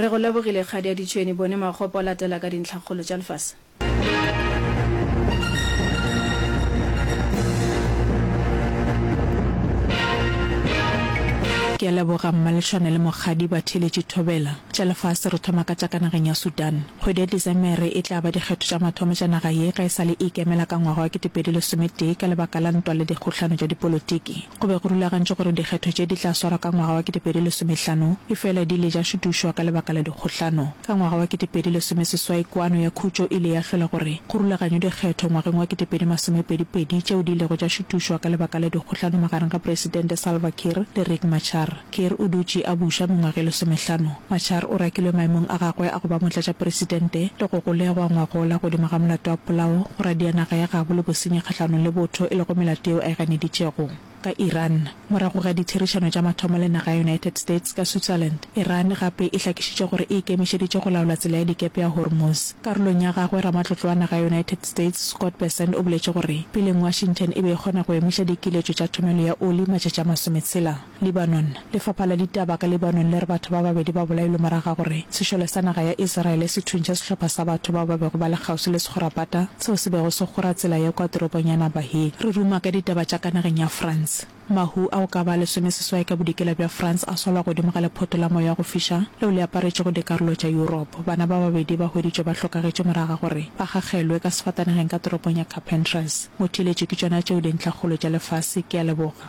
Re go lebogile kgadi ya ditšhweni bone magopo a latela ka dintlhakgolo tša lefase. Ke a leboga mmaleshwane le mogadi ba theletše thobela tša lefase re thoma ka tša ka nageng ya Sudan. Kgwedi ya Desemere e tla ba dikgetho tša mathomo tša naga ye ga e sa le ikemela ka ngwaga wa 2011 ka lebaka la ntwa le dikgohlano tša dipolotiki. Go be go rulagantše gore dikgetho tše di tla swarwa ka ngwaga wa 2015 efela di ile tša šutušwa ka lebaka la dikgohlano. Ka ngwaga wa 2016 kwano ya khutšo ile ya hlola gore go rulaganywe dikgetho ngwageng wa 2022 tšeo di ilego tša šutušwa ka lebaka la dikgohlano magareng ga Presidente Salva Kiir le Riek Machar. Kiir o dutše a buša mengwaga le 15. Machar o rakilwe maemong a gagwe a go ba motlatša presidente le go golegwa ngwagola godimo ga molato wa polao go radia naga ya gabo le bosenyi kgatlhanong le botho e le go melato eo a e ganeditšego. Ka Iran morago ga ditherišano tša mathomo le naga ya United States ka Switzerland, Iran gape e hlakišitše gore e ikemišeditše go laola tsela ya dikepe ya Hormuz. Karolong ya gagwe ramatlotlo wa naga ya United States Scott Bessent o boletše gore peleng Washington e be e kgona go emiša dikiletšo tša thomelo ya oli matšatši a 16. Lebanon, lefapha la ditaba ka Lebanon le re batho ba babedi ba bolailwe morago gore sešole sa naga ya Israel se thuntša sehlopha sa batho ba bego ba le kgauswi le segorapata seo se bego se gora tsela ya kwa toropong ya Nabahi. Re ruma ka ditaba tša ka nageng ya France. Mahu a o ka ba lesomeseswai ka bodikela bja France a solwa godimo ga lephoto la moya go fiša leo le aparetše go dikarolo tša Europe. Bana ba babedi ba hweditšwe ba hlokagetše moraga gore ba gagelwe ka sefatanageng ka toropong ya Carpentras. Motheletše ke tšona tšeo dintlhakgolo tša lefase. Ke a leboga.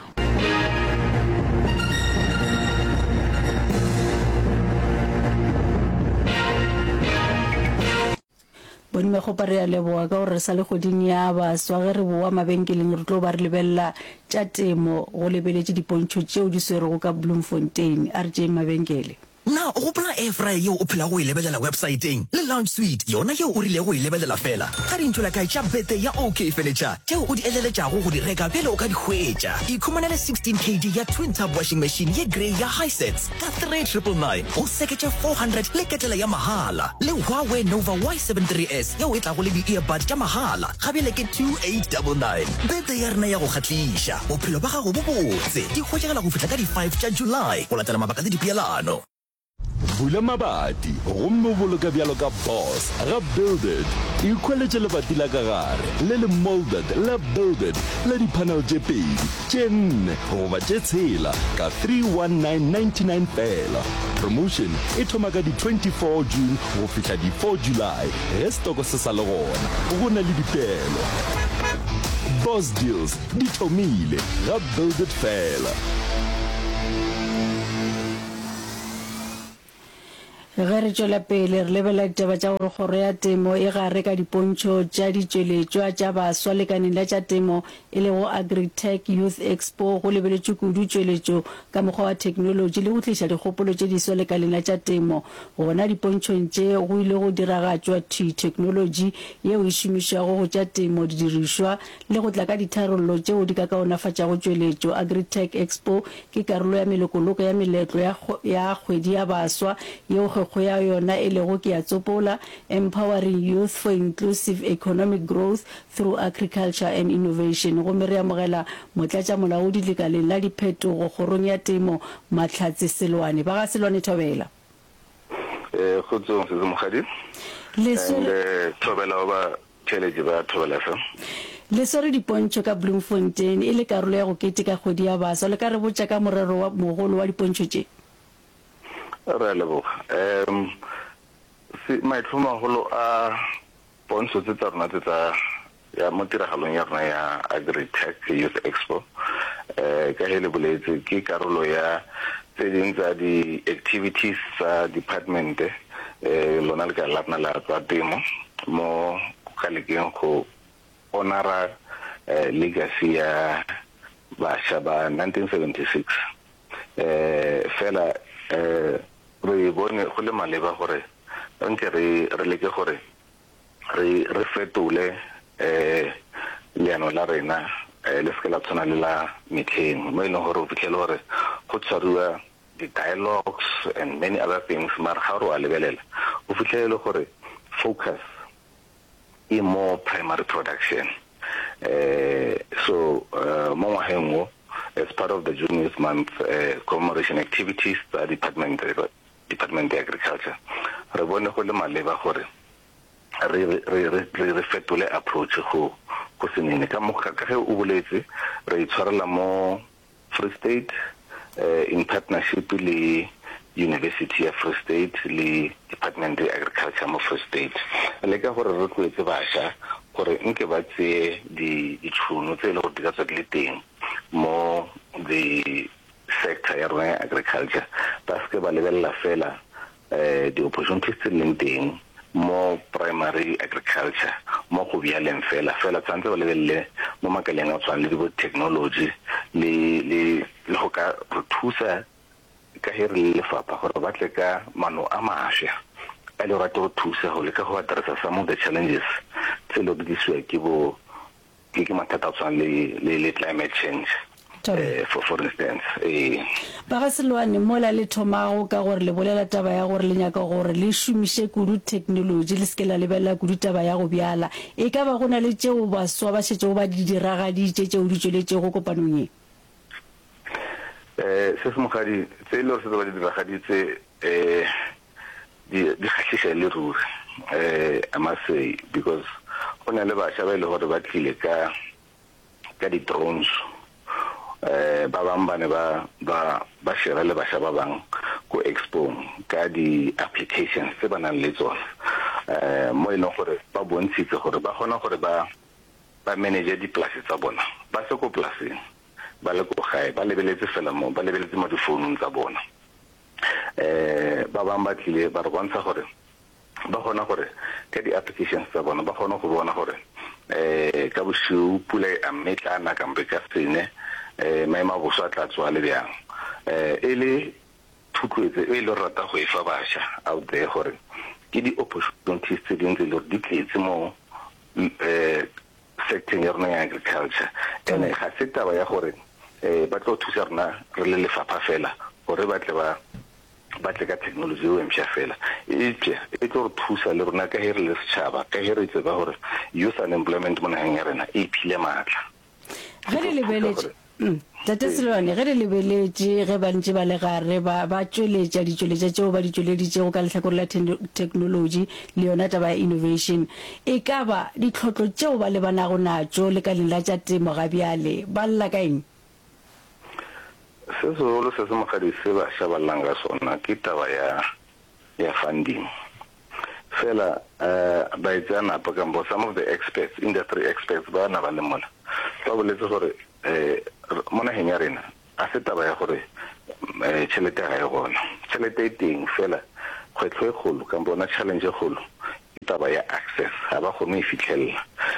Bonime go pare ya leboga ka gore re sa le goding ya baswa ge re boa mabenkeleng re tlo ba re lebella tša temo go lebeletše dipontšho tšeo di swerego ka Bloemfontein. RJ Mabenkele. Na o gopola air fryer yeo o phela go e lebelela websiteng le lunch suite yona yeo o rile go e lebelela fela ga dintšhola kae tša bete ya OK furniture tšeo o di eleletšago go di reka pele o ka di hwetša. Ikhumanele 16 kg ya twin tub washing machine ye grey ya Hisense ka 3,999 o seketše 400 le ketela ya mahala le Huawei Nova Y73s yeo e tlago le di-earbud tša mahala gabele ke 2899. Bete ya rena ya go kgatliša bophelo ba gago bo botse di hwetšagela go fihla ka di-5 tša July go latela mabaka le dipeelano. Bula mabati gomme o boloka bjalo ka boss ga Build It ikhweletše lebati la ka gare le le molded le Build It le di-panel tše pedi tše nne goba tše tshela ka 31999 fela. Promotion e thoma ka di-24 June go fihla di-4 July ge stoko se sa le gona go na le dipeelo. Boss deals di thomile ga Build It fela. Ge re tšwela pele re lebela ditaba tša gore kgoro ya temo e gare ka dipontšho tša ditšweletšwa tša baswa lekaneng la tša temo e le go Agritech Youth Expo go lebeletšwe kudu tšweletšo ka mokgwa wa technology le go tliša dikgopolo tše diswa lekaneng la tša temo. Gona dipontšhong tše go ile go diragatšwa technology yeo e šomišwago go tša temo didirišwa le go tla ka ditharollo tšeo di ka kaonafatšago tšweletšo. Agritech Expo ke karolo ya melokoloko ya meletlo ya kgwedi ya baswa yeo go ya yona e lego ke ya tsopola empowering youth for inclusive economic growth through agriculture and innovation. Go mere ya mogela motlatša molaodi lekaleng la diphetogo kgorong ya temo Mahlatse Selwane. Ba ga Selwane Thobela. Go tsong se mogadi le Thobela ba tšhelete ba Thobela fa le sore dipontšho ka Bloemfontein e le karolo ya go keteka kgwedi ya baswa le ka re botša ka morero wa mogolo wa dipontšho tše. Re leboga maitlhomagolo a pontsho tse tsa rona tse tsa ya mo tiragalong ya rona ya Agritech Youth Expo ka hele boletse ke karolo ya tse ding tsa di-activities tsa department lona le ka lapna la tsa temo mo kalekeng go honora legacy ya bašwa ba 1976 fela re bone go le maleba gore nke re leke gore re fetole leano la rena le se la tshwana le la metlheng mo e leng gore o fitlhele gore go tshwariwa di-dialogues and many other things mara ga re wa lebelela o fitlhele gore focus e more primary production so mo ngwageng as part of the June Youth Month commemoration activities, the department Department of Agriculture re bone go le maleba gore re fetole approach go senene ka ge o boletse re itshwarela mo Free State in partnership le University of Free State le Department of Agriculture mo Free State le ka gore re tlwetse basha gore nke ba tse ditšhono tse le go di ka tswa le teng mo the sector ya rona agriculture ba se ba lebella fela the opportunities tse leng teng mo primary agriculture mo go bialeng fela tsantse ba lebelle mo makaleng a tswana le technology le go ka re thusa ka here le lefapha gore ba tle ka mano a masha a le rata go thusa go le ka go addressa some of the challenges tse lo di swe ke mathata a tswana le climate change for instance ba ga Selwane mola le thomago ka gore le bolela taba ya gore le nyaka gore le shumishe kudu technology le skela le bela kudu taba ya go biala e ka ba gona le tšeo ba swa ba shetse go ba di diragaditše tšeo di tšweletse go kopanong se se mogadi tse le se ba di diragaditse di khatlhisa le ruri I must say because ona le ba shaba le gore ba tlile ka di drones ba bang bane ba shera le ba shaba bang go expo ka di applications tse ba nang le tsona mo eno gore ba bontshitse gore ba gona gore ba manage di places tsa bona ba se go placing ba le go gae ba lebeletse fela mo ba lebeletse mo di phone tsa bona ba bang ba tlile ba re bontsha gore ba gona gore ka di applications tsa bona ba gona go bona gore ka bosiu pula a metlana ka mbe ka sene maema boswa tla tswa le bjang ele thukwetse e le rata go efa basha out there gore ke di opportunities tse dintse le di tletse mo sector ya rona ya agriculture ene ga se taba ya gore ba tlo thusa rona re le lefapha fela gore ba tle ka technology o emsha fela e tlo thusa le rona ka here le setšhaba ka here itse ba gore youth unemployment mo nageng ya rena e phile matla ge le lebeletse Tate Selwane ge re lebeletse ge ba ntse ba le gare ba tšweletša ditšweletša tšeo ba di tšweleditšego ka lehlakore la technology le yona taba ya innovation e ka ba ditlhotlo tšeo ba lebanago natšo le ka leng la tša temo ga bjale ba lla ka eng se seholo se se mogadi se ba šabalang ka sona ke taba ya funding fela ba itseanapo kampo some of the experts industry experts ba na ba le mola ba boletse gore mo nageng ya rena a se taba ya gore tšhelete ga e gona tšhelete e teng fela kgwetlho e kgolo kampo bona challenge e kgolo ke taba ya access ga ba kgone e fitlhelela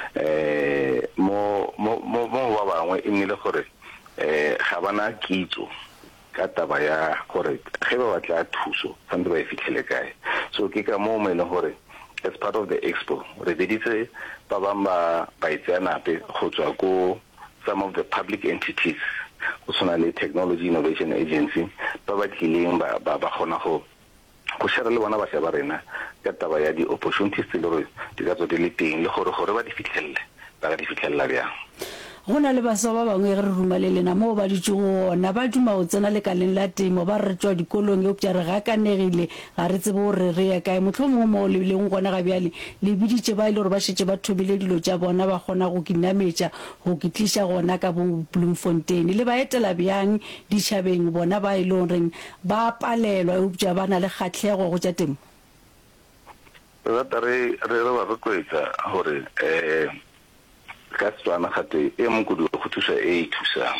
mo ba bangwe e nnile gore ga bana kitso ka taba ya gore ge ba batla thuso tshwanetse ba e fitlhele kae so ke ka mo e leng gore as part of the expo re beditse ba bang ba itseanape go tswa ko some of the public entities go tshwana le Technology Innovation Agency ba tlileng ba gona go share le bona ba se ba rena ka taba ya di opportunities le gore di ka tswa di le teng le gore ba di fitlhelle ba ga di fitlhella bjang gona le basa ba bangwe re rumalelena mo ba ditšo gona ba duma go tsena le kaleng la temo ba re tswa dikolong e opša re ga kanegile ga re tsebe gore re ya kae motlho mongwe mo le leng gona ga bjale le biditše ba ile gore ba šetse ba thobile dilo tša bona ba kgona go kinametša go kitliša gona ka bo Bloemfontein le ba etela bjang ditšhabeng bona ba ile goreng ba palelwa e opša ba na le kgatlhego go tša temo re ba rotloetsa gore ka tswana gate e mokudi go thusa e thusang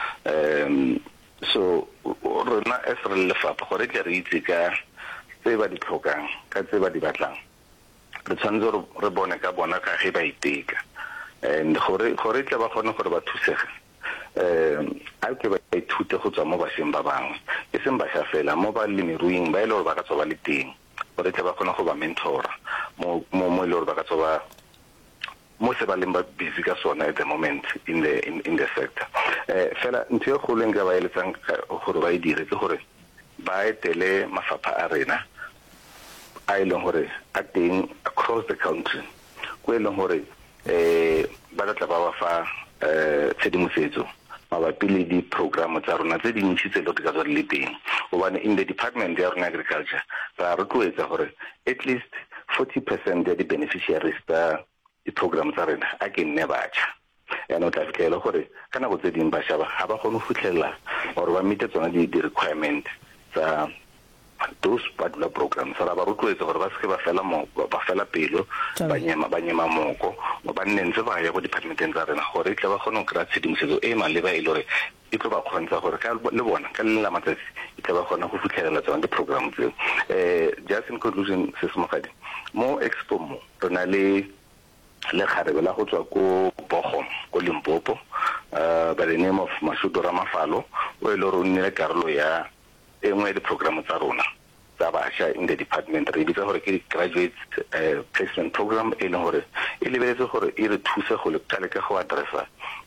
so rona as re lefapha gore ke re itse ka tse ba di tlhokang ka tse ba di batlang re tshwanetse re bone ka bona ka ge ba iteka and gore tle ba kgone gore ba thusege a ke ba ithute go tswa mo bašweng ba bangwe e seng bašwa fela mo balemiruing ba ile gore ba ka tswa ba le teng gore tle ba kgone go ba mentora mo ile gore ba ka tswa ba mo se ba leng ba busy ka sona at the moment in the sector fela ntse go leng ga ba eletsang gore ba e dire ke gore ba etele mafapha a rena a ileng gore a teng across the country go ileng gore ba tla ba fa tshedimosetso mabapi le di-program tsa rona tse dintsi tse le ka tswa le teng gobane in the department ya rona agriculture ra rotloetsa gore at least 40% ya di-beneficiaries tsa di-program tsa rena a ke nne batjha and o tla fitlhela gore ka nako tse dingwe bašwa ba ga ba kgone go fitlhelela gore ba meete tsona di-requirement tsa those particular programs ra ba rotloetsa gore ba seke ba fela pelo ba nyema moko ba nne ntse ba ya go departmenteng tsa rena gore e tle ba kgone go kry-a tshedimosetso e maleba e le gore e tlo ba kgontsha gore le bona ka le la matsatsi e tle ba kgona go fitlhelela tsona di-program tseo just in conclusion se semogadi mo expo mo re na le lekgarebe la go tswa ko Bogom ko Limpopo by the name of Mashudu Ramafalo o e le gore o nnile karolo ya engwe di-program tsa rona tsa bašwa in the department re bitsa gore ke graduate placement program e leng gore e lebeletse gore e re thuse go leka go addressa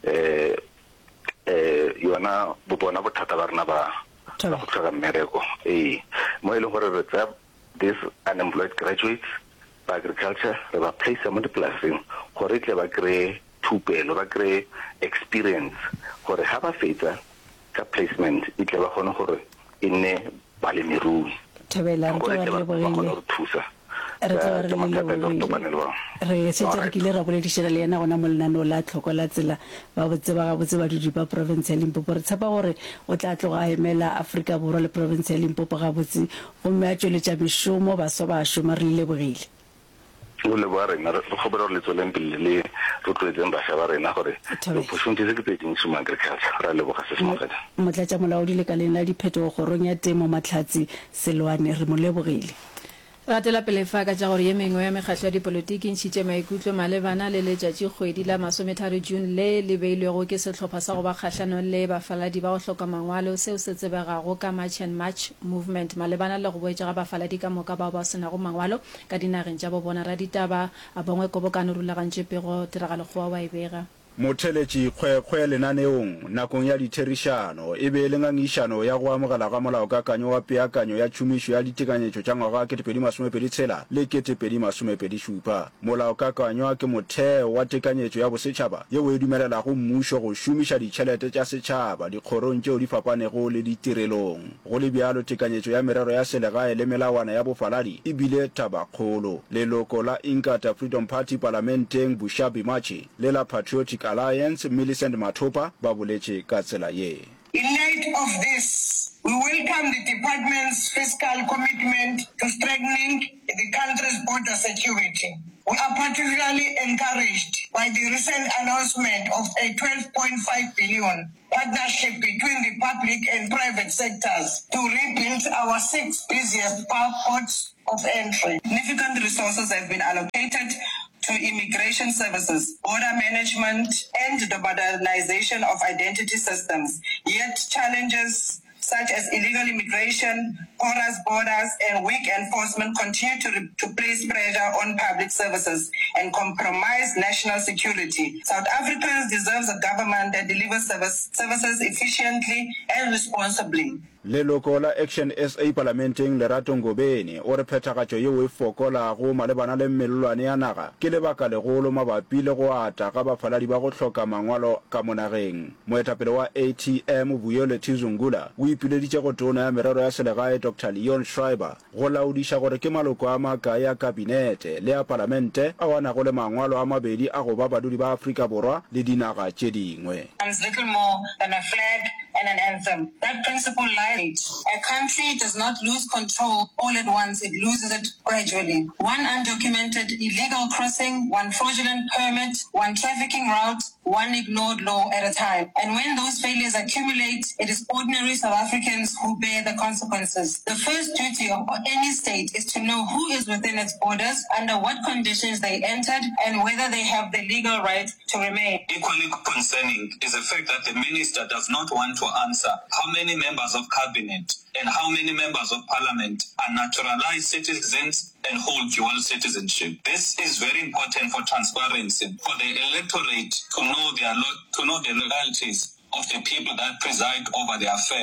yona bona bothata ba rena ba go tlhoka mmereko mo e leng gore re tsaya this unemployed graduates ba agriculture re ba place mo dipolaseng gore tle ba kry-e thupelo ba kry-e experience gore ga ba fetsa ka placement e tle ba kgone gore e nne balemirui Thobela re thusa re setse re kile ra boledišana le yena gona mo lenaneo la tlhoko la tsela ba botse ba gabotse badudi ba province ya Limpopo re tshepa gore o tla tloga emela Afrika Borwa le province ya Limpopo gabotse gomme a tšweletša mešomo baswa ba šoma re lebogile o le ba rena re kgobela gore le tsweleng pele le rotloetseng bašwa ba rena gore opportunity tse ke tse dintsi mo agriculture ra leboga se semogadi motlatša molaodi lekaleng la diphetogo kgorong ya temo Mahlatsi Selwane re mo lebogile Ratela pele fa ka tša gore ye mengwe ya mekgatlo ya dipolotiki ntšhitše maikutlo malebana le letšatši kgwedi la 30 June le le beilwego ke sehlopha sa go ba kgahlano le bafaladi ba go hloka mangwalo seo se tsebegago ka March and March movement malebana le go boetša ga bafaladi ka moka bao ba senago mangwalo ka dinageng tša bo bona ra ditaba a bongwe kobokano rulagantše pego tiragalogoa wa e bega motheletši kgwekgwe lenaneong nakong ya ditherišano e be le ngangišano ya go amogela ga molaokakanywa wa peakanyo ya tšhomišo ya ditekanyetšo tša ngwaga 2026 le 2027 molaokakanywa ke motheo wa tekanyetšo ya bosetšhaba yeo e dumelelago mmušo go šomiša ditšhelete tša setšhaba dikgorong tšeo di fapanego le ditirelong go le bjalo tekanyetšo ya merero ya selegae le melawana ya bofaladi e bile tabakgolo leloko la Inkatha Freedom Party parlamenteng Bushabi Machi le la Patriotic Alliance Millicent Matopa ba boletše ka tsela ye. In light of this, we welcome the department's fiscal commitment to strengthening the country's border security. We are particularly encouraged by the recent announcement of a 12.5 billion partnership between the public and private sectors to rebuild our 6 busiest ports of entry. Significant resources have been allocated to immigration services, border management, and the modernization of identity systems. Yet challenges such as illegal immigration, porous borders, and weak enforcement continue to place pressure on public services and compromise national security. South Africans deserve a government that delivers services efficiently and responsibly. leloko la Action SA parlamenteng Lerato Ngobeni o re phethagatšo yeo e fokolago malebana le mmelelwane ya naga ke lebaka legolo mabapi le go ata ga bafaladi ba go hloka mangwalo ka monageng moetapele wa ATM Vuyoleti Zungula o ipileditše go tona ya merero ya selegae Dr. Leon Schreiber go laodiša gore ke maloko a makae ya kabinete le ya parlamente a wanago le mangwalo a mabedi a go ba badudi ba Afrika Borwa le dinaga tše dingwe. Little more than a flag and an anthem. That principle lies. A country does not lose control all at once, it loses it gradually. One undocumented illegal crossing, one fraudulent permit, one trafficking route, one ignored law at a time. And when those failures accumulate, it is ordinary South Africans who bear the consequences. The first duty of any state is to know who is within its borders, under what conditions they entered, and whether they have the legal right to remain. Equally concerning is the fact that the minister does not want to answer how many members of cabinet and how many members of parliament are naturalized citizens and hold dual citizenship. This is very important for transparency, for the electorate to know the loyalties of the people that preside over their affairs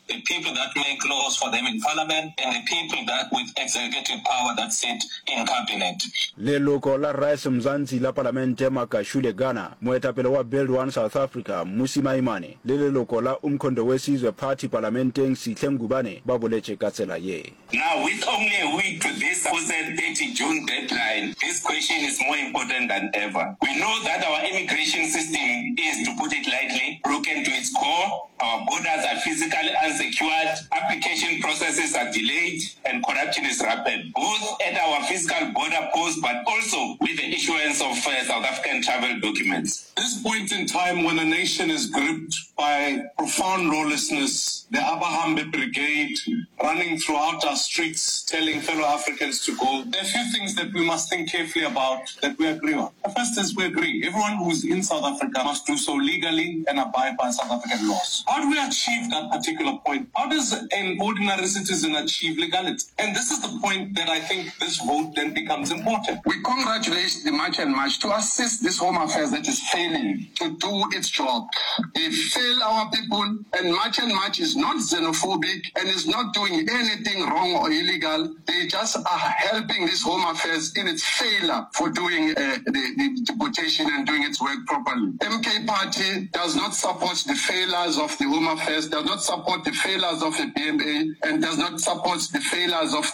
the people that make laws for them in parliament, and the people that with executive power that sit in cabinet. Leloko la Rais Mzansi la Parlamente Makashule Ghana, moetapele wa Build One South Africa, Musi Maimane, leloko la Umkhonto weSizwe Party Parlamenteng Sihle Ngubane, baboleche katsela ye. Now, with only a week to this supposed 30 June deadline, this question is more important than ever. We know that our immigration system is, to put it lightly, broken to its core. Our borders are physically unsecured, application processes are delayed, and corruption is rampant, both at our physical border post, but also with the issuance of South African travel documents. At this point in time, when a nation is gripped by profound lawlessness, the Abahambe Brigade running throughout our streets, telling fellow Africans to go, there are a few things that we must think carefully about that we agree on. The first is we agree everyone who is in South Africa must do so legally and abide by South African laws. How do we achieve that particular point? How does an ordinary citizen achieve legality? And this is the point that I think this vote then becomes important. We congratulate the March and March to assist this Home Affairs that is failing to do its job. They fail our people, and March and March is not xenophobic and is not doing anything wrong or illegal. They just are helping this Home Affairs in its failure for doing the deportation and doing its work properly. MK Party does not support the failures of the Home Affairs, does not support the failures of the BMA, and does not support the failures of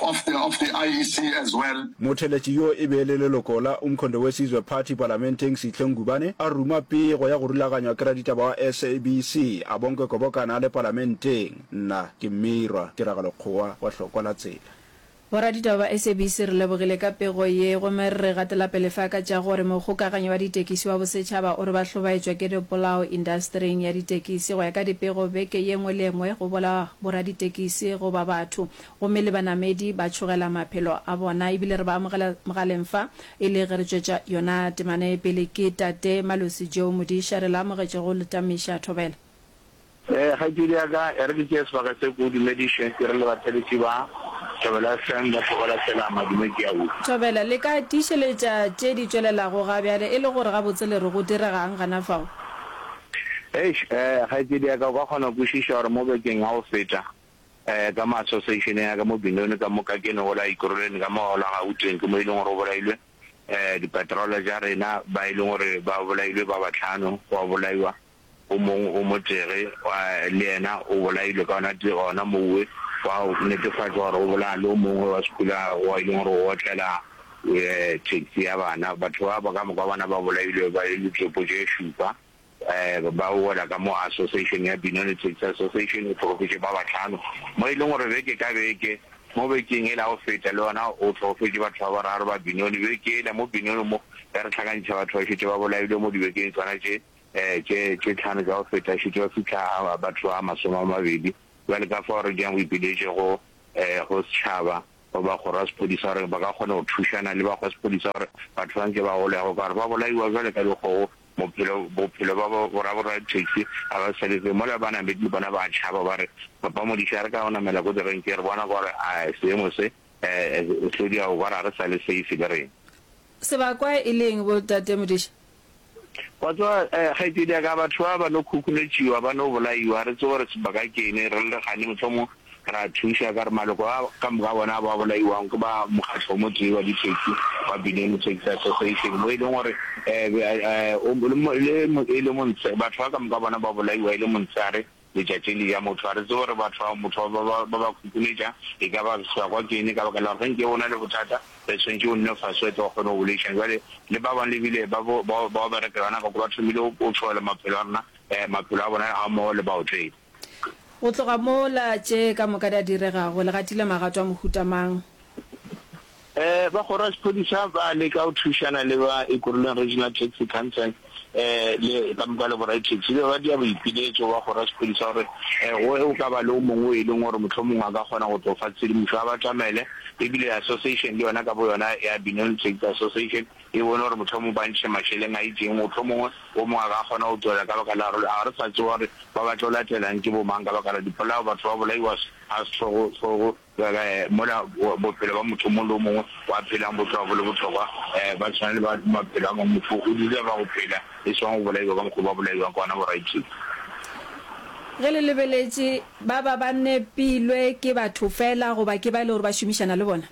the IEC as well. Motheletši yo e be leloko la Umkhonto weSizwe Party Parlamenteng Sihle Ngubane a ruma pego ya go rulaganywa ke raditaba wa SABC a bonke kobokana le parlamenteng. Nna ke Mirwa Tiragalo-Kgowa wa Hlokwa la Tsela. Boraditaba ba SABC re lebogile ka pego ye go mere gatela pele fa ka tša gore mogokaganyi wa ditekisi wa bosetšhaba o re ba hlobaetšwa ke dipolao industering ya ditekisi go ya ka dipego beke ye nngwe le nngwe go bola boraditekisi go ba batho gomme le banamedi ba tšhogela maphelo a bona ebile re ba amogela mogaleng fa e le ge re tšwetša yona temane pele ke Tate Malosi Joe Modiša re la amogetše go letamiša Thobela. Ga dira ka re di tse ba se go di medicine re le batheletse ba Thobela FM ba tloga tsela madume ke a u. Thobela le ka tišeletša tše di tšwelelago ga bjale e le gore ga botse le re go diregang gana fao. Ga dira ka go kgona go šiša gore mo bekeng ga o feta ka ma association ya ka mo Benoni ka mo ka ke no la ikoroleng ka mo la ga utseng ke mo ile gore o bolailwe di patrol ja rena ba ile gore ba bolailwe ba batlhano go bolaiwa o motere le ena o bolailwe ka ona di ona mowe wa netefatsa gore o bola lo mongwe wa sekula wa ile gore o tlela taxi ya bana batho ba ka mo ka bana ba bolailwe ba ile tsopo je shupa ba o la ka mo association ya Benoni Taxi Association o profile ba batlhano mo ile gore beke ka beke mo bekeng ela o feta le ona o profile batho ba raro ba Benoni beke ela mo Benoni mo re tlhakantša batho ba fete ba bolailwe mo dibekeng tswana ke tlhano ja o feta šite ba fitlha batho ba masoma a mabedi ba le ka fa re jang o ipiletše go setšhaba ba go ra sepodisa gore ba ka kgona go thušana le ba go sepodisa gore batho ba nke ba golego ka gore ba bolaiwa jale ka dikgogo bophelo ba borabora taxi a ba saletse mo le bana bedi bona ba tšhaba ba re papa Modiša re ka o namela ko direnke re bona gore a seemo se tlhodi a o bara re sa le safe le reng sebakwa e leng bo Tate Modiša Watswa ga dira ka batho ba no khukuletšiwa ba no bolaiwa re tse gore sebaka ke ene re le gane mothomo ra thuša ka re maloko ka mga bona ba bolaiwang ke ba mokgatlho mo tse wa di-taxi wa Benoni Taxi Association mo e leng gore le montse batho ba ka mga bona ba bolaiwa e le montshare letšatši ya motho a re tse gore motho ba ba khukuletša e ka ba sebakwa ke ene ka baka la gore ge nke o na le bothata re tshwantse o nne faswetse o kgone go boleiša jale le ba bangwe lebile ba berekelana ka ko ba thomile o tšhoela maphelo a rona maphelo a bona a mmogo le baotledi go tloga mo la tše ka moka di a diregago le gatile magato a mohutamang ba kgora sepodisa ba leka go thušana le ba Ekurhuleni Regional Taxi Council le ka moka le borai taxi le ba dia boipiletšo ba kgora sepodisa gore o ka ba le o mongwe e leng gore mohlomongwe a ka kgona go tlofa tshedimošo a ba tlamele ebile association le yona ka bo yona ya Benoni Taxi Association e bone gore mohlomongwe ba ntšhe mašheleng a itseng mohlomongwe o mongwe a ka kgona go tswela ka baka la gore a re sa tse gore ba batlo latelang ke bomang ka baka la dipolao batho ba bolaiwa a setlhogo mola bophelo ba motho mo le mongwe wa phelang botlhokwa le botlhokwa ba tshwana le ba maphelo a mangwe o dile ba go phela e swang go bolaiwa ka mokgwa ba bolaiwang ka ona boraitšeng ge le lebeletse ba nepilwe ke batho fela goba ke ba ile gore ba šomišana le bona?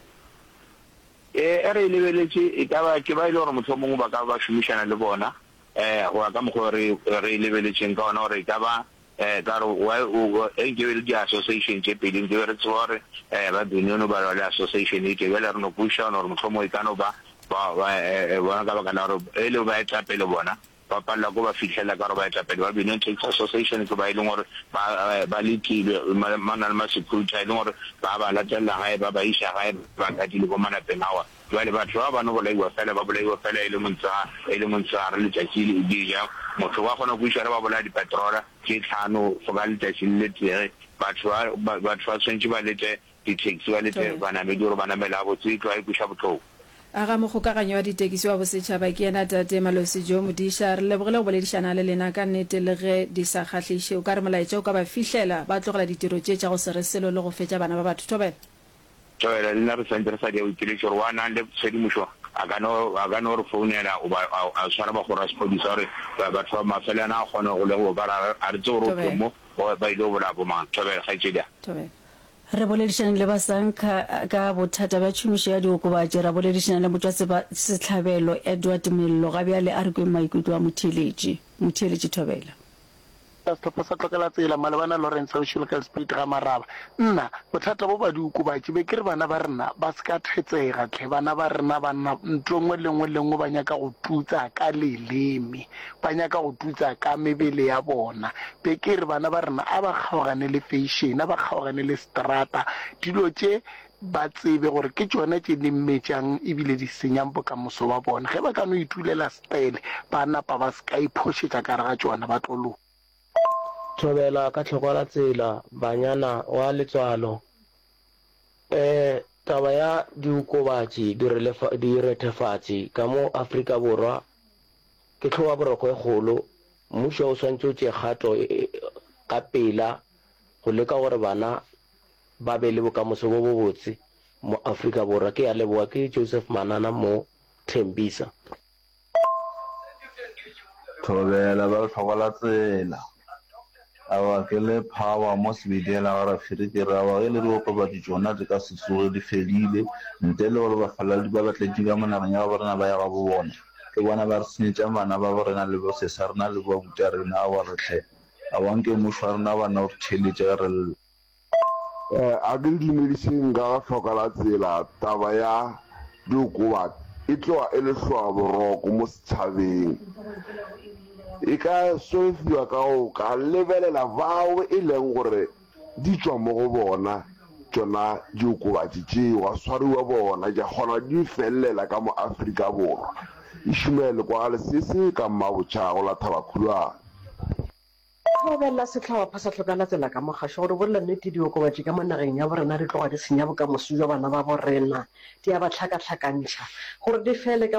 Re lebeletse e ka ba ke ba ile gore motho mongwe ba ka ba šomišana le bona go ya ka mokgwa re lebeletseng ka ona gore e ka ba ka re ke be le di-association tse pedi ke be re tseba gore ba benyono ba le association e ke be le re no puša gore motho mongwe e ka no ba bona ka baka la gore e le ba etapele bona ba palla go ba fitlhela ka gore ba etapele ba Benoni Taxi Association ke ba ile gore ba lekilwe mana le ma-security a ile gore ba ba latelela gae ba ba isa gae ba katile ko manapeng awa jwale batho ba bano bolaiwa fela e le montshare letšatši le dija motho wa kgona go išare ba bolaya dipetrola ke tlhano go ba letšatši le tere batho ba tshwanetse ba lete di-taxi ba lete banamedi gore ba namela botse e tloa e kuša botlhoko aga mogokaganyo wa ditekisi wa bosetšhaba ke ena Tate Malosi Jo Modisha. Re lebogile go boledišana le lena ka nnete le ge di sa kgatlhiše o ka re molaetša o ka ba fihlela ba tlogela ditiro tše tša go se re selo le go fetša bana ba batho Thobela le nna re santse re sa di a o itiletše gore wa nang le tshedimošo a ka no re founela a tshwara ba gore a sepodisa gore batho ba mafelana a kgone go le go bara a re tse gore o tlomo ba ile go bola bomang Thobela kgaetšedia re boledišana le basanka ka bothata ba tšhomišo ya diokobatši ra boledišana le motšwasetlhabelo Edward Mello ga bjale a re kweng maikutlo a motheletši Thobela setlhopha sa tlokela tsela malebana Lawrence Social Spirit ga maraba nna bothata bo ba diokobatši be ke re bana ba rena ba se ka thetsega tlhe bana ba rena banna ntho nngwe lengwe ba nyaka go tutsa ka leleme ba nyaka go tutsa ka mebele ya bona be ke re bana ba rena a ba kgaogane le fashion a ba kgaogane le strata dilo tše ba tsebe gore ke tšone tše di mmetšang ebile di senyang bokamoso ba bona ge ba ka no itulela style ba napa ba se ka iphošetša ka re ga tšona ba tlolo Thobela ka tlhokola tsela banyana wa letswalo taba ya diokobatši di rethefatše ka mo Afrika Borwa ke tlhoa boroko e kgolo mmušo o swantse o tše kgato ka pela go leka gore bana ba be le bokamoso bo botse mo Afrika Borwa ke ya leboa ke Joseph Manana mo Tembisa Thobela ba tlhokola tsela awa ke le power mo sebedela ga ra firikera wa le diokobatši tšona di ka se tsoge di fedile ntle le gore bafaladi ba batletše ka monageng ya ba rena ba ya ga bo bona ke bona ba re senyetša bana ba bo rena le bosesa rena le babuta rena a wa retlhe a wanke mošo wa rena bana gore tšheletše ge re lle a ke dumediseng ka ga tlhoka la tsela taba ya diokobatši e tloa e le hlwa boroko mo setšhabeng e ka solfiwa ka go ka lebelela bao e leng gore di tšwa mo go bona tšona diokobatši tšeo wa swariwa bona ja kgona di felelela ka mo Afrika Borwa e šomele kwa le se ka mmabotšhago la Thabakhulwane Thobela setlhopha sa tlhokala tsela ka mogašo gore bolela nnete diokobatši ka mo nageng ya borena di tloga di senya bokamoso jwa bana ba borena di a ba tlhakatlhakantšha gore di fele ka